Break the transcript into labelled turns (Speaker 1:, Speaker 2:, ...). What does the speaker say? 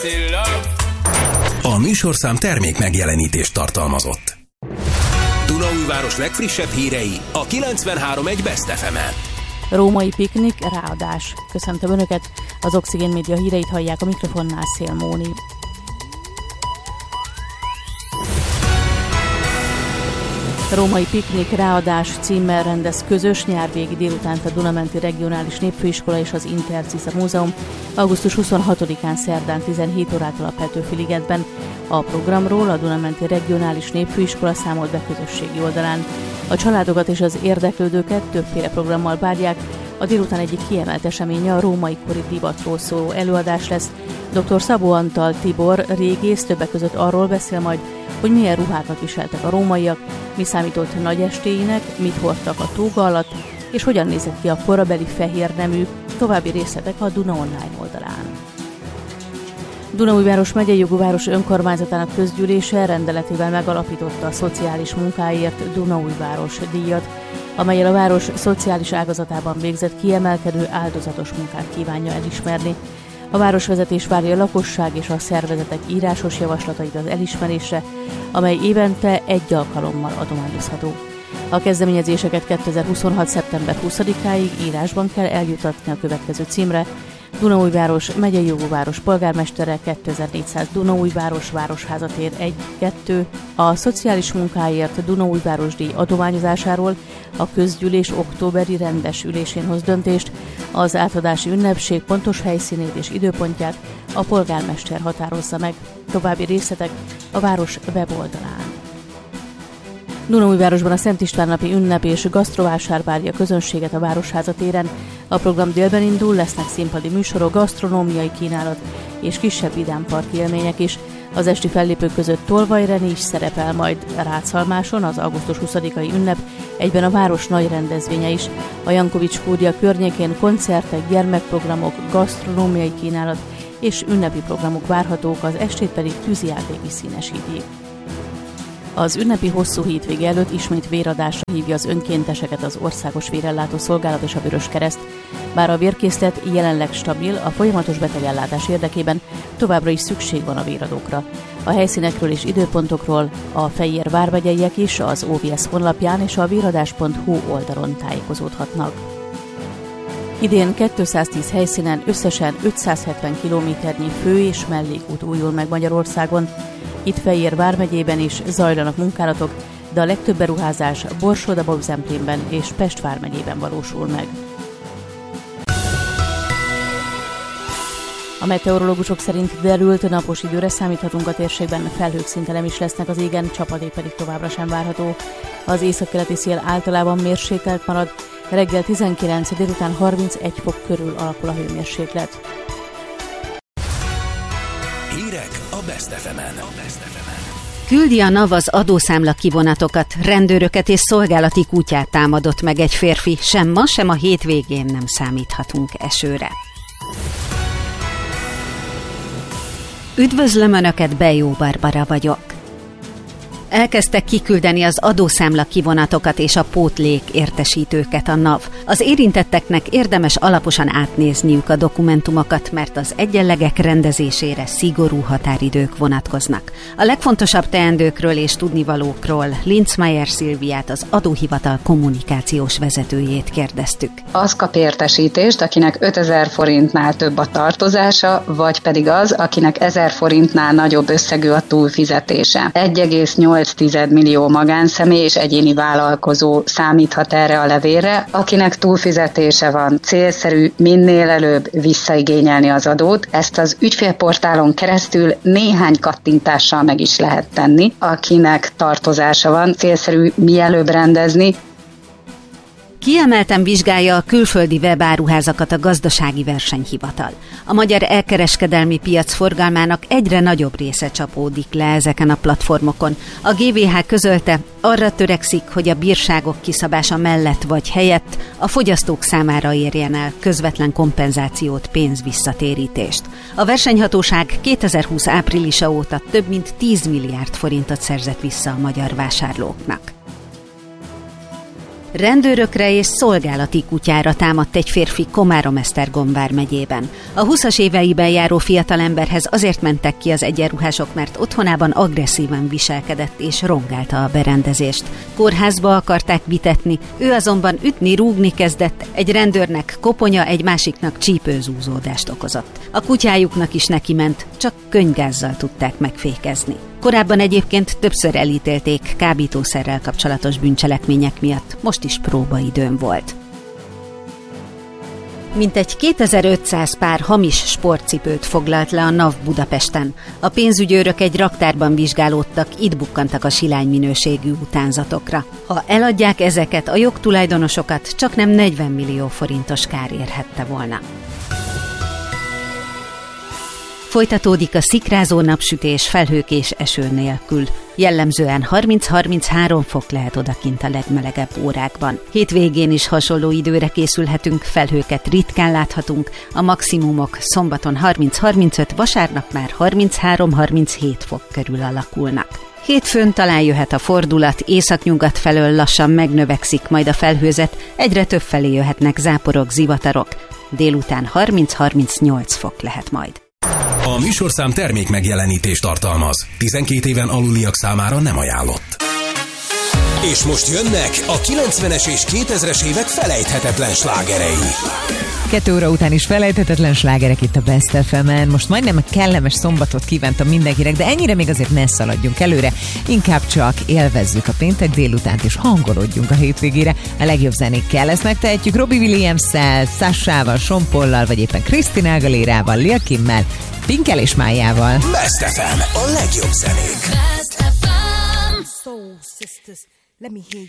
Speaker 1: still love.
Speaker 2: A műsorszám termék megjelenítést tartalmazott. Dunaújváros legfrissebb hírei a 93.1 Best FM-en.
Speaker 3: Római piknik, ráadás. Köszöntöm Önöket, az Oxigén Média híreit hallják, a mikrofonnál Szél Móni. Római piknik, ráadás címmel rendez közös nyárvégi délutánt a Dunamenti Regionális Népfőiskola és az Interciza Múzeum augusztus 26-án szerdán 17 órától a Petőfi-ligetben. A programról a Dunamenti Regionális Népfőiskola számolt be közösségi oldalán. A családokat és az érdeklődőket többféle programmal várják. A délután egyik kiemelt eseménye a római kori divatról szóló előadás lesz. Dr. Szabó Antal Tibor régész többek között arról beszél majd, hogy milyen ruhákat viseltek a rómaiak, mi számított nagy estéinek, mit hordtak a tóga alatt, és hogyan nézett ki a korabeli fehér nemű. További részletek a Duna online oldalán. Dunaújváros megyei jogú város önkormányzatának közgyűlése rendeletével megalapította a szociális munkáért Dunaújváros díjat, amellyel a város szociális ágazatában végzett kiemelkedő áldozatos munkát kívánja elismerni. A városvezetés várja a lakosság és a szervezetek írásos javaslatait az elismerésre, amely évente egy alkalommal adományozható. A kezdeményezéseket 2026. szeptember 20-áig írásban kell eljutatni a következő címre: Dunaújváros megyei jogú város polgármestere 2400 Dunaújváros Városháza tér 1-2. A szociális munkáért Dunaújváros díj adományozásáról a közgyűlés októberi rendes ülésén hoz döntést. Az átadási ünnepség pontos helyszínét és időpontját a polgármester határozza meg. További részletek a város weboldalán. Dunaújvárosban a Szent István napi ünnep és gasztrovásár várja a közönséget a Városháza téren. A program délben indul, lesznek színpadi műsorok, gasztronómiai kínálat és kisebb vidámparki élmények is. Az esti fellépők között Tolvaj Reni is szerepel, majd Rácalmáson az augusztus 20-ai ünnep, egyben a város nagy rendezvénye is. A Jankovics kúria környékén koncertek, gyermekprogramok, gasztronómiai kínálat és ünnepi programok várhatók, az estét pedig tűzijáték is színesítik. Az ünnepi hosszú hétvége előtt ismét véradásra hívja az önkénteseket az Országos Vérellátó Szolgálat és a Vöröskereszt. Bár a vérkészlet jelenleg stabil, a folyamatos betegellátás érdekében továbbra is szükség van a véradókra. A helyszínekről és időpontokról a Fejér vármegyeiek is az OVS honlapján és a véradás.hu oldalon tájékozódhatnak. Idén 210 helyszínen összesen 570 kilométernyi fő- és mellékút újul meg Magyarországon. Itt Fejér vármegyében is zajlanak munkálatok, de a legtöbb beruházás Borsod-Bobzemplénben és Pest vármegyében valósul meg. A meteorológusok szerint derült napos időre számíthatunk a térségben, felhők szinte nem is lesznek az égen, csapadék pedig továbbra sem várható. Az északkeleti szél általában mérsékelt marad, reggel 19, délután 31 fok körül alakul a hőmérséklet.
Speaker 2: Hírek a Best FM-en.
Speaker 4: Küldi a NAV az adószámla kivonatokat, rendőröket és szolgálati kutyát támadott meg egy férfi, sem ma, sem a hétvégén nem számíthatunk esőre. Üdvözlöm Önöket, Bejó Barbara vagyok. Elkezdtek kiküldeni az adószámla kivonatokat és a pótlék értesítőket a NAV. Az érintetteknek érdemes alaposan átnézniük a dokumentumokat, mert az egyenlegek rendezésére szigorú határidők vonatkoznak. A legfontosabb teendőkről és tudnivalókról Linzmeier Szilviát, az adóhivatal kommunikációs vezetőjét kérdeztük.
Speaker 5: Az kap értesítést, akinek 5000 forintnál több a tartozása, vagy pedig az, akinek 1000 forintnál nagyobb összegű a túlfizetése. 1,8 millió magánszemély és egyéni vállalkozó számíthat erre a levélre, akinek túlfizetése van. Célszerű minél előbb visszaigényelni az adót. Ezt az ügyfélportálon keresztül néhány kattintással meg is lehet tenni. Akinek tartozása van, célszerű mielőbb rendezni.
Speaker 4: Kiemelten vizsgálja a külföldi webáruházakat a Gazdasági Versenyhivatal. A magyar elkereskedelmi piac forgalmának egyre nagyobb része csapódik le ezeken a platformokon. A GVH közölte, arra törekszik, hogy a bírságok kiszabása mellett vagy helyett a fogyasztók számára érjen el közvetlen kompenzációt, pénzvisszatérítést. A versenyhatóság 2020 áprilisa óta több mint 10 milliárd forintot szerzett vissza a magyar vásárlóknak. Rendőrökre és szolgálati kutyára támadt egy férfi Komárom-Esztergom vármegyében. A 20-as éveiben járó fiatalemberhez azért mentek ki az egyenruhások, mert otthonában agresszívan viselkedett és rongálta a berendezést. Kórházba akarták vitetni, ő azonban ütni-rúgni kezdett, egy rendőrnek koponya, egy másiknak csípőzúzódást okozott. A kutyájuknak is nekiment, csak könnygázzal tudták megfékezni. Korábban egyébként többször elítélték kábítószerrel kapcsolatos bűncselekmények miatt, most is próbaidőn volt. Mintegy 2500 pár hamis sportcipőt foglalt le a NAV Budapesten. A pénzügyőrök egy raktárban vizsgálódtak, itt bukkantak a silány minőségű utánzatokra. Ha eladják ezeket, a jogtulajdonosokat csaknem 40 millió forintos kár érhette volna. Folytatódik a szikrázó napsütés, felhők és eső nélkül. Jellemzően 30-33 fok lehet odakint a legmelegebb órákban. Hétvégén is hasonló időre készülhetünk, felhőket ritkán láthatunk, a maximumok szombaton 30-35, vasárnap már 33-37 fok körül alakulnak. Hétfőn talán jöhet a fordulat, északnyugat felől lassan megnövekszik majd a felhőzet, egyre több felé jöhetnek záporok, zivatarok. Délután 30-38 fok lehet majd.
Speaker 2: A műsorszám termék megjelenítést tartalmaz. 12 éven aluliak számára nem ajánlott. És most jönnek a 90-es és 2000-es évek felejthetetlen slágerei.
Speaker 6: 2 óra után is felejthetetlen slágerek itt a Best FM-en. Most majdnem kellemes szombatot kívántam mindenkinek, de ennyire még azért ne szaladjunk előre. Inkább csak élvezzük a péntek délutánt, és hangolódjunk a hétvégére. A legjobb zenékkel ezt megtehetjük Robbie Williams-szel, Sassával, Sean Paullal, vagy éppen Christina Aguilérával, Lil Kimmel, Pinkkel és Májával.
Speaker 2: Best FM, a legjobb zenék.
Speaker 1: Best FM. Soul sisters, let me hear